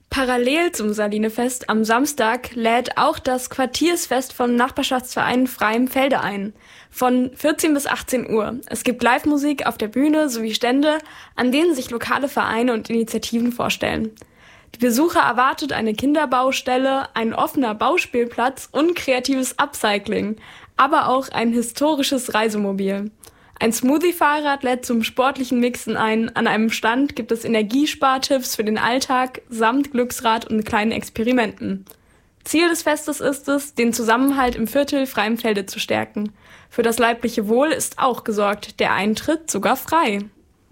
Parallel zum Salinefest am Samstag lädt auch das Quartiersfest vom Nachbarschaftsverein Freimfelde ein. Von 14 bis 18 Uhr. Es gibt Live-Musik auf der Bühne sowie Stände, an denen sich lokale Vereine und Initiativen vorstellen. Die Besucher erwartet eine Kinderbaustelle, ein offener Bauspielplatz und kreatives Upcycling, aber auch ein historisches Reisemobil. Ein Smoothie-Fahrrad lädt zum sportlichen Mixen ein. An einem Stand gibt es Energiespartipps für den Alltag samt Glücksrad und kleinen Experimenten. Ziel des Festes ist es, den Zusammenhalt im Viertel Freimfelde zu stärken. Für das leibliche Wohl ist auch gesorgt, der Eintritt sogar frei.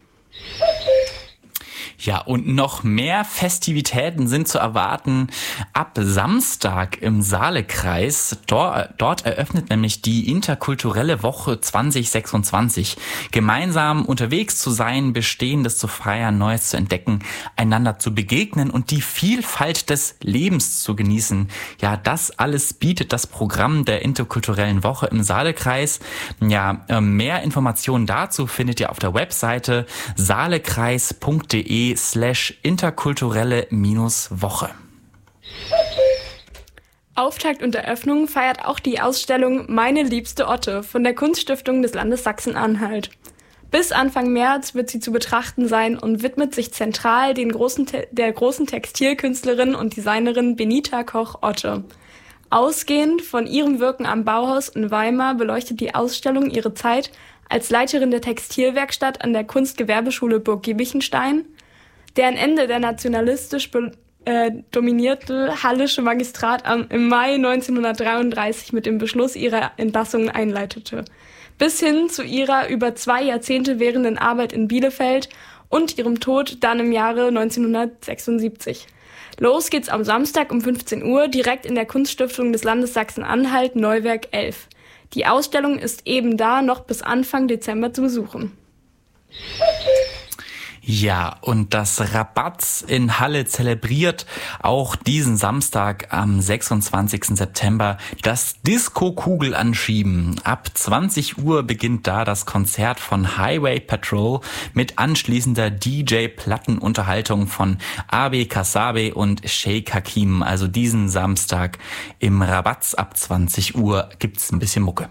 Ja, und noch mehr Festivitäten sind zu erwarten ab Samstag im Saalekreis. Dort eröffnet nämlich die Interkulturelle Woche 2026. Gemeinsam unterwegs zu sein, Bestehendes zu feiern, Neues zu entdecken, einander zu begegnen und die Vielfalt des Lebens zu genießen. Ja, das alles bietet das Programm der Interkulturellen Woche im Saalekreis. Ja, mehr Informationen dazu findet ihr auf der Webseite saalekreis.de/interkulturelle-Woche. Auftakt und Eröffnung feiert auch die Ausstellung Meine liebste Otte von der Kunststiftung des Landes Sachsen-Anhalt. Bis Anfang März wird sie zu betrachten sein und widmet sich zentral der großen Textilkünstlerin und Designerin Benita Koch-Otte. Ausgehend von ihrem Wirken am Bauhaus in Weimar beleuchtet die Ausstellung ihre Zeit als Leiterin der Textilwerkstatt an der Kunstgewerbeschule Burg Giebichenstein, deren Ende der nationalistisch dominierte Hallische Magistrat im Mai 1933 mit dem Beschluss ihrer Entlassung einleitete, bis hin zu ihrer über 2 Jahrzehnte währenden Arbeit in Bielefeld und ihrem Tod dann im Jahre 1976. Los geht's am Samstag um 15 Uhr direkt in der Kunststiftung des Landes Sachsen-Anhalt, Neuwerk 11. Die Ausstellung ist eben da noch bis Anfang Dezember zu besuchen. Ja, und das Rabatz in Halle zelebriert auch diesen Samstag am 26. September das Disco-Kugel-Anschieben. Ab 20 Uhr beginnt da das Konzert von Highway Patrol mit anschließender DJ-Plattenunterhaltung von Abe Kasabe und Sheikh Hakim. Also diesen Samstag im Rabatz ab 20 Uhr gibt's ein bisschen Mucke.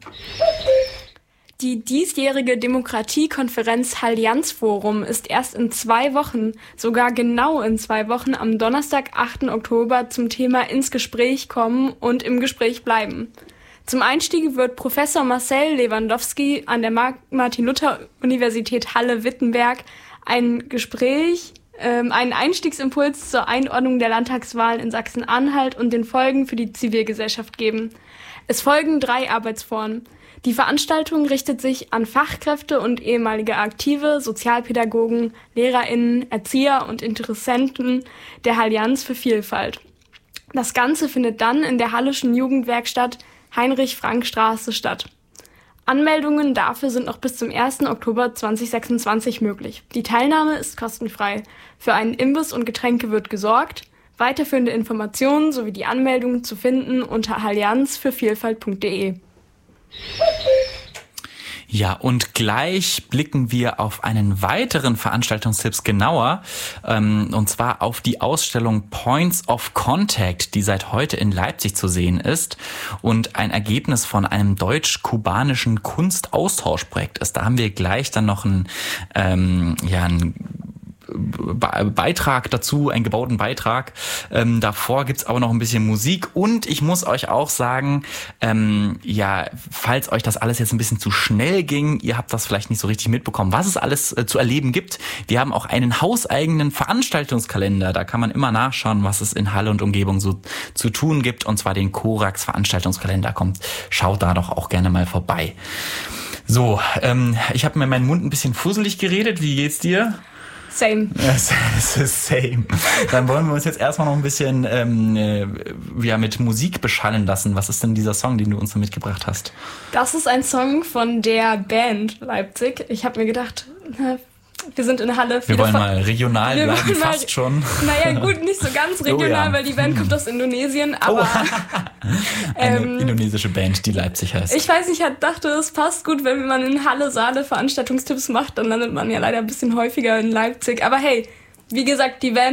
Die diesjährige Demokratiekonferenz Allianz-Forum ist erst in 2 Wochen, sogar genau in 2 Wochen, am Donnerstag, 8. Oktober zum Thema ins Gespräch kommen und im Gespräch bleiben. Zum Einstieg wird Professor Marcel Lewandowski an der Martin-Luther-Universität Halle-Wittenberg einen Einstiegsimpuls zur Einordnung der Landtagswahlen in Sachsen-Anhalt und den Folgen für die Zivilgesellschaft geben. Es folgen 3 Arbeitsformen. Die Veranstaltung richtet sich an Fachkräfte und ehemalige Aktive, Sozialpädagogen, LehrerInnen, Erzieher und Interessenten der Allianz für Vielfalt. Das Ganze findet dann in der Hallischen Jugendwerkstatt Heinrich-Frank-Straße statt. Anmeldungen dafür sind noch bis zum 1. Oktober 2026 möglich. Die Teilnahme ist kostenfrei. Für einen Imbiss und Getränke wird gesorgt. Weiterführende Informationen sowie die Anmeldung zu finden unter allianzfürvielfalt.de. Ja, und gleich blicken wir auf einen weiteren Veranstaltungstipps genauer, und zwar auf die Ausstellung Points of Contact, die seit heute in Leipzig zu sehen ist und ein Ergebnis von einem deutsch-kubanischen Kunstaustauschprojekt ist. Da haben wir gleich dann noch einen Beitrag dazu, einen gebauten Beitrag. Davor gibt's aber noch ein bisschen Musik und ich muss euch auch sagen, falls euch das alles jetzt ein bisschen zu schnell ging, ihr habt das vielleicht nicht so richtig mitbekommen, was es alles zu erleben gibt. Wir haben auch einen hauseigenen Veranstaltungskalender, da kann man immer nachschauen, was es in Halle und Umgebung so zu tun gibt, und zwar den Korax Veranstaltungskalender. Schaut da doch auch gerne mal vorbei. So, ich habe mir meinen Mund ein bisschen fusselig geredet. Wie geht's dir? Same. Same. Dann wollen wir uns jetzt erstmal noch ein bisschen mit Musik beschallen lassen. Was ist denn dieser Song, den du uns mitgebracht hast? Das ist ein Song von der Band Leipzig. Ich habe mir gedacht, wir sind in Halle. Wir wollen mal regional bleiben, fast schon. Naja, gut, nicht so ganz regional, weil die Band kommt aus Indonesien, aber... Eine indonesische Band, die Leipzig heißt. Ich weiß nicht, ich dachte, es passt gut, wenn man in Halle Saale Veranstaltungstipps macht, dann landet man ja leider ein bisschen häufiger in Leipzig. Aber hey, wie gesagt, die Band